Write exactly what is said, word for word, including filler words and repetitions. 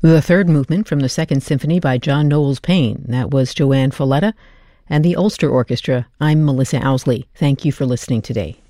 The third movement from the Second Symphony by John Knowles Paine. That was Joanne Folletta and the Ulster Orchestra. I'm Melissa Owsley. Thank you for listening today.